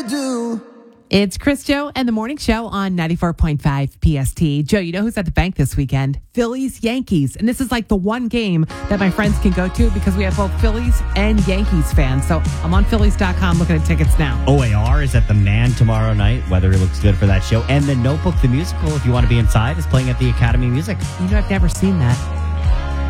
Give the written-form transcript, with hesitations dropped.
do. It's Chris, Joe, and the Morning Show on 94.5 PST. Joe, you know who's at the bank this weekend? Phillies, Yankees. And this is like the one game that my friends can go to because we have both Phillies and Yankees fans. So I'm on Phillies.com looking at tickets now. OAR is at the Man tomorrow night. Weather looks good for that show. And The Notebook, the musical, if you want to be inside, is playing at the Academy Music. You know, I've never seen that.